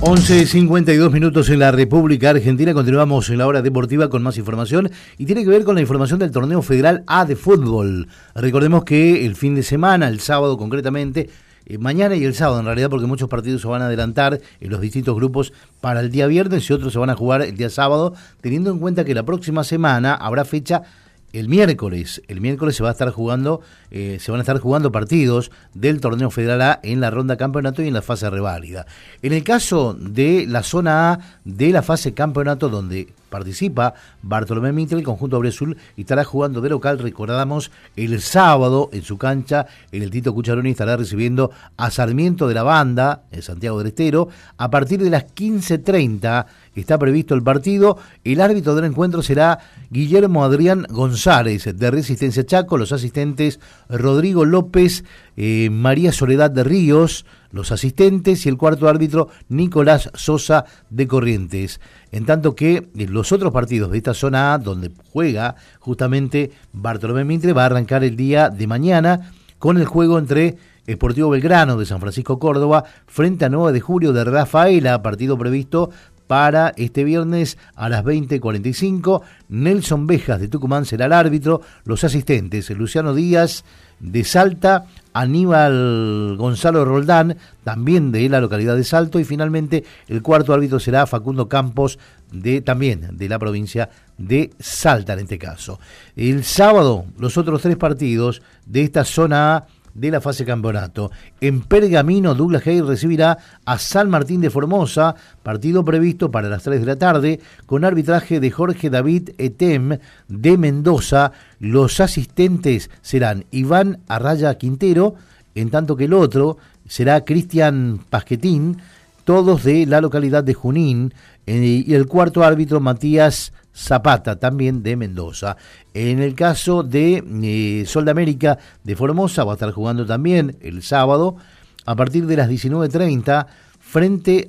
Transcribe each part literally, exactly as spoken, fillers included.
once cincuenta y dos minutos en la República Argentina. Continuamos en la hora deportiva con más información y tiene que ver con la información del Torneo Federal A de fútbol. Recordemos que el fin de semana, el sábado concretamente, eh, mañana y el sábado en realidad, porque muchos partidos se van a adelantar en los distintos grupos para el día viernes y otros se van a jugar el día sábado, teniendo en cuenta que la próxima semana habrá fecha el miércoles. El miércoles se va a estar jugando, eh, se van a estar jugando partidos del Torneo Federal A en la ronda campeonato y en la fase reválida. En el caso de la zona A de la fase campeonato, donde participa Bartolomé Mitre, el conjunto auriazul estará jugando de local, recordamos, el sábado en su cancha, en el Tito Cucharoni estará recibiendo a Sarmiento de la Banda, en Santiago del Estero, a partir de las quince treinta está previsto el partido. El árbitro del encuentro será Guillermo Adrián González, de Resistencia Chaco, los asistentes Rodrigo López, eh, María Soledad de Ríos, los asistentes, y el cuarto árbitro Nicolás Sosa de Corrientes. En tanto que los otros partidos de esta zona A, donde juega justamente Bartolomé Mitre, va a arrancar el día de mañana con el juego entre Sportivo Belgrano de San Francisco Córdoba frente a nueve de julio de Rafaela, partido previsto para este viernes a las veinte cuarenta y cinco. Nelson Bejas de Tucumán será el árbitro, los asistentes Luciano Díaz de Salta, Aníbal Gonzalo Roldán, también de la localidad de Salto, y finalmente el cuarto árbitro será Facundo Campos, de también de la provincia de Salta en este caso. El sábado, los otros tres partidos de esta zona A de la fase campeonato. En Pergamino, Douglas Haig recibirá a San Martín de Formosa, partido previsto para las tres de la tarde, con arbitraje de Jorge David Etem de Mendoza. Los asistentes serán Iván Arraya Quintero, en tanto que el otro será Cristian Pasquetín, todos de la localidad de Junín, eh, y el cuarto árbitro Matías Zapata, también de Mendoza. En el caso de eh, Sol de América de Formosa, va a estar jugando también el sábado a partir de las diecinueve treinta frente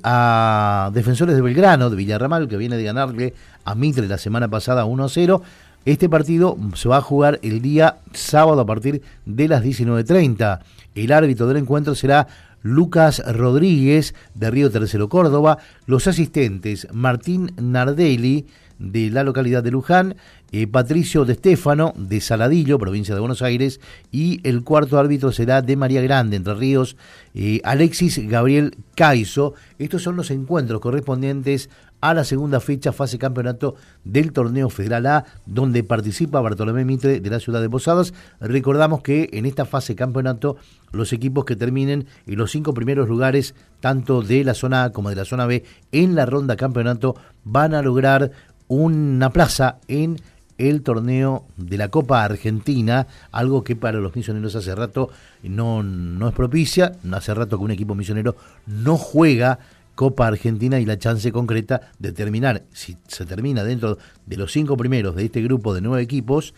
a Defensores de Belgrano de Villarramal, que viene de ganarle a Mitre la semana pasada uno a cero. Este partido se va a jugar el día sábado a partir de las diecinueve treinta. El árbitro del encuentro será Lucas Rodríguez de Río Tercero, Córdoba. Los asistentes Martín Nardelli de la localidad de Luján, eh, Patricio de Estéfano de Saladillo, provincia de Buenos Aires, y el cuarto árbitro será de María Grande, Entre Ríos, eh, Alexis Gabriel Caizo. Estos son los encuentros correspondientes a la segunda fecha fase campeonato del Torneo Federal A, donde participa Bartolomé Mitre de la ciudad de Posadas. Recordamos que en esta fase campeonato los equipos que terminen en los cinco primeros lugares, tanto de la zona A como de la zona B, en la ronda campeonato, van a lograr una plaza en el torneo de la Copa Argentina, algo que para los misioneros hace rato no, no es propicia. Hace rato que un equipo misionero no juega Copa Argentina, y la chance concreta de terminar, si se termina dentro de los cinco primeros de este grupo de nueve equipos,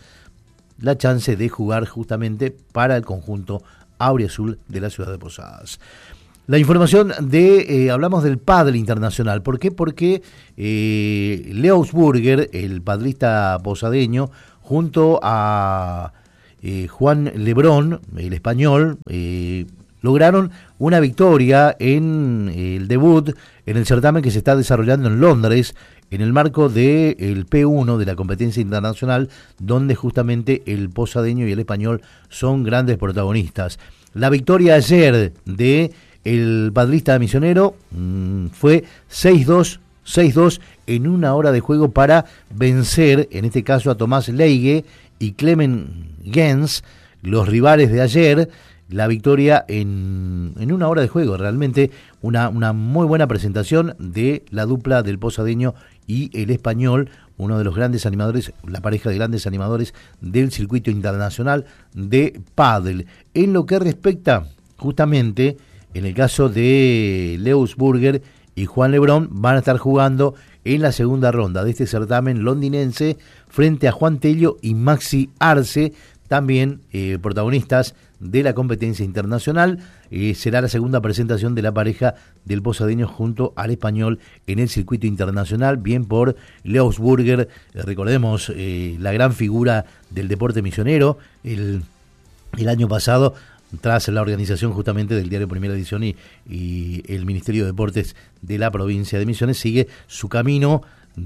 la chance de jugar justamente para el conjunto auriazul de la ciudad de Posadas. La información de, eh, hablamos del pádel internacional. ¿Por qué? Porque eh, Leousburger, el padrista posadeño, junto a eh, Juan Lebrón, el español, eh, lograron una victoria en el debut en el certamen que se está desarrollando en Londres, en el marco del P uno de la competencia internacional, donde justamente el posadeño y el español son grandes protagonistas. La victoria ayer de el padrista misionero mmm, fue seis dos, seis dos en una hora de juego para vencer, en este caso, a Tomás Leige y Clement Gens, los rivales de ayer. La victoria en, en una hora de juego, realmente una, una muy buena presentación de la dupla del posadeño y el español, uno de los grandes animadores, la pareja de grandes animadores del circuito internacional de pádel. En lo que respecta justamente, en el caso de Leousburger y Juan Lebrón, van a estar jugando en la segunda ronda de este certamen londinense frente a Juan Tello y Maxi Arce, también eh, protagonistas de la competencia internacional. Eh, será la segunda presentación de la pareja del posadeño junto al español en el circuito internacional, bien por Leousburger, eh, recordemos, eh, la gran figura del deporte misionero. El, el año pasado tras la organización justamente del diario Primera Edición y, y el Ministerio de Deportes de la provincia de Misiones, sigue su camino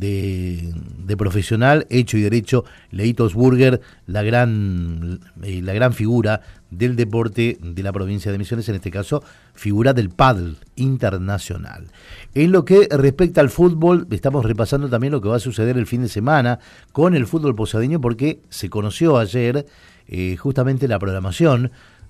de, de profesional, hecho y derecho. Leito Osburger, la gran, eh, la gran figura del deporte de la provincia de Misiones, en este caso figura del pádel internacional. En lo que respecta al fútbol, estamos repasando también lo que va a suceder el fin de semana con el fútbol posadeño, porque se conoció ayer eh, justamente la programación,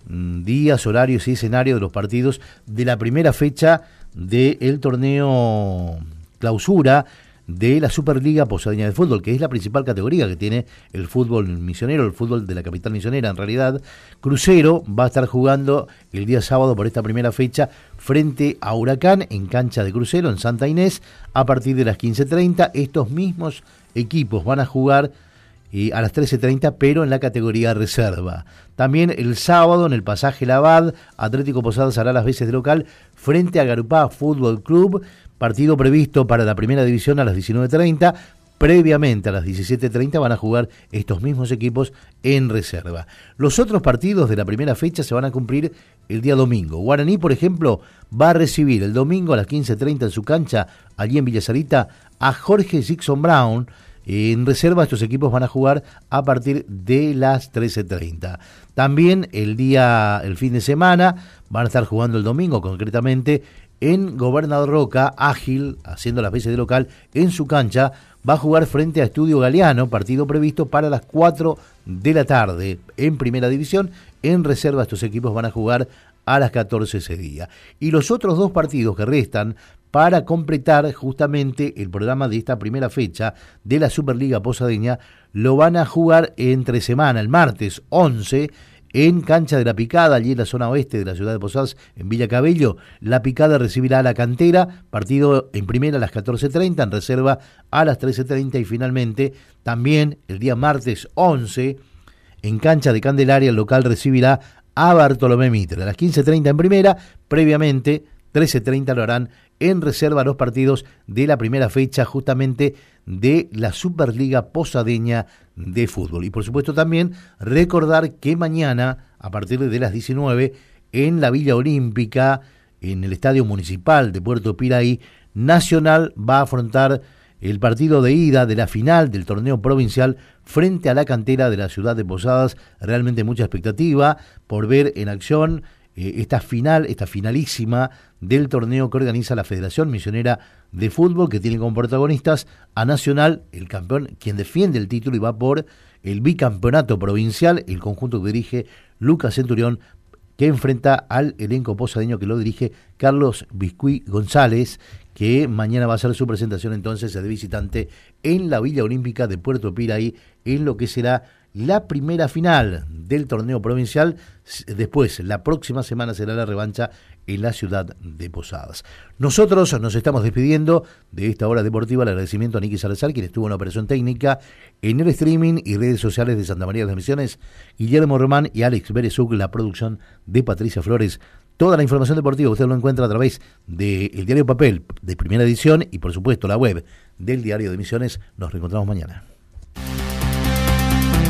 días, horarios y escenarios de los partidos de la primera fecha del torneo clausura de la Superliga Posadeña de Fútbol, que es la principal categoría que tiene el fútbol misionero, el fútbol de la capital misionera. En realidad, Crucero va a estar jugando el día sábado por esta primera fecha frente a Huracán en cancha de Crucero, en Santa Inés, a partir de las quince treinta. Estos mismos equipos van a jugar y a las trece treinta, pero en la categoría reserva. También el sábado en el pasaje Labad, Atlético Posadas hará las veces de local frente a Garupá Fútbol Club, partido previsto para la primera división a las diecinueve treinta. Previamente a las diecisiete treinta van a jugar estos mismos equipos en reserva. Los otros partidos de la primera fecha se van a cumplir el día domingo. Guaraní, por ejemplo, va a recibir el domingo a las quince treinta en su cancha, allí en Villa Sarita, a Jorge Jackson Brown. En reserva estos equipos van a jugar a partir de las trece treinta. También el día, el fin de semana, van a estar jugando el domingo concretamente en Gobernador Roca. Ágil, haciendo las veces de local en su cancha, va a jugar frente a Estudio Galeano, partido previsto para las cuatro de la tarde en Primera División. En reserva estos equipos van a jugar a las catorce ese día. Y los otros dos partidos que restan para completar justamente el programa de esta primera fecha de la Superliga Posadeña lo van a jugar entre semana, el martes once, en cancha de La Picada, allí en la zona oeste de la ciudad de Posadas, en Villa Cabello. La Picada recibirá a La Cantera, partido en primera a las catorce treinta, en reserva a las trece treinta, y finalmente también el día martes once, en cancha de Candelaria, el local recibirá a Bartolomé Mitre a las quince treinta en primera. Previamente trece treinta lo harán en reserva los partidos de la primera fecha justamente de la Superliga Posadeña de Fútbol. Y por supuesto también recordar que mañana, a partir de las diecinueve, en la Villa Olímpica, en el Estadio Municipal de Puerto Piraí, Nacional va a afrontar el partido de ida de la final del torneo provincial frente a La Cantera de la ciudad de Posadas. Realmente mucha expectativa por ver en acción eh, esta final, esta finalísima del torneo que organiza la Federación Misionera de Fútbol, que tiene como protagonistas a Nacional, el campeón, quien defiende el título y va por el bicampeonato provincial, el conjunto que dirige Lucas Centurión, que enfrenta al elenco posadeño que lo dirige Carlos Biscuit González, que mañana va a hacer su presentación entonces de visitante en la Villa Olímpica de Puerto Piraí, en lo que será la primera final del torneo provincial. Después, la próxima semana será la revancha en la ciudad de Posadas. Nosotros nos estamos despidiendo de esta hora deportiva. El agradecimiento a Nicky Salazar, quien estuvo en la operación técnica, en el streaming y redes sociales de Santa María de las Misiones, Guillermo Román y Alex Berezuc, la producción de Patricia Flores. Toda la información deportiva usted lo encuentra a través del diario Papel de Primera Edición y por supuesto la web del Diario de Misiones. Nos reencontramos mañana.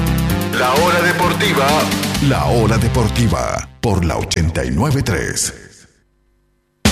La hora deportiva. La hora deportiva por la ochenta y nueve punto tres.